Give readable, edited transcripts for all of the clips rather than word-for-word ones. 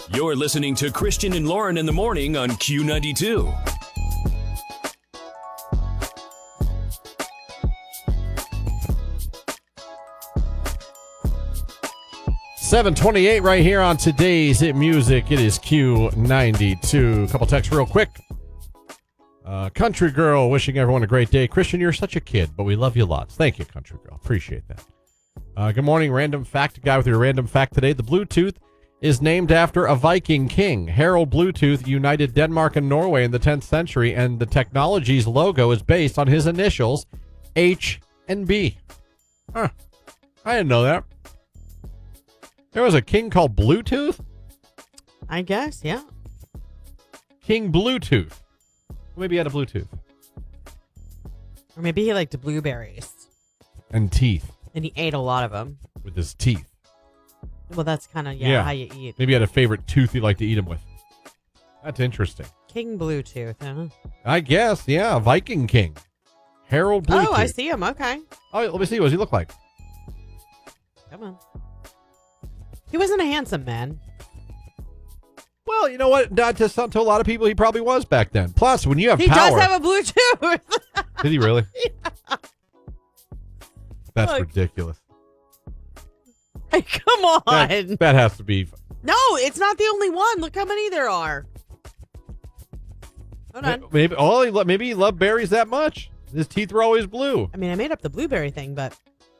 You're listening to Christian and Lauren in the morning on Q92. $7:28 right here on today's Hit Music. It is Q92. A couple texts real quick. Country Girl wishing everyone a great day. Christian, you're such a kid, but we love you lots. Thank you, Country Girl. Appreciate that. Good morning, random fact guy with your random fact today. The Bluetooth is named after a Viking king. Harald Bluetooth united Denmark and Norway in the 10th century, and the technology's logo is based on his initials, H and B. Huh. I didn't know that. There was a king called Bluetooth? I guess, yeah. King Bluetooth. Maybe he had a Bluetooth. Or maybe he liked blueberries. And teeth. And he ate a lot of them. With his teeth. Well, that's kind of, how you eat. Maybe he had a favorite tooth he liked to eat them with. That's interesting. King Bluetooth, huh? I guess, yeah. Viking king. Harald Bluetooth. Oh, I see him. Okay. Oh, let me see. What does he look like? Come on. He wasn't a handsome man. Well, you know what? Not to a lot of people, he probably was back then. Plus, when you have he power... does have a Bluetooth. Did he really? Yeah. That's Look. ridiculous. Hey, come on. That has to be... No, it's not the only one. Look how many there are. Hold on. Maybe he loved berries that much. His teeth were always blue. I mean, I made up the blueberry thing, but...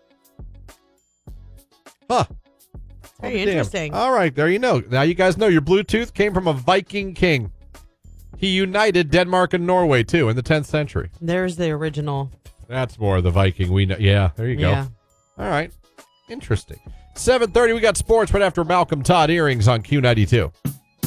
Huh. Very interesting. All right, there you know. Now you guys know your Bluetooth came from a Viking king. He united Denmark and Norway, too, in the 10th century. There's the original. That's more of the Viking we know. Yeah, there you go. Yeah. All right. Interesting. 7:30, we got sports right after Malcolm Todd Earrings on Q92.